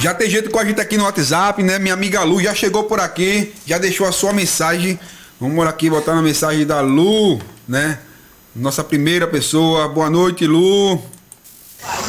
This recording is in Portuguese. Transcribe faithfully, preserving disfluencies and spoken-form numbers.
Já tem gente com a gente aqui no WhatsApp, né? Minha amiga Lu já chegou por aqui, já deixou a sua mensagem. Vamos aqui botar na mensagem da Lu, né? Nossa primeira pessoa. Boa noite, Lu.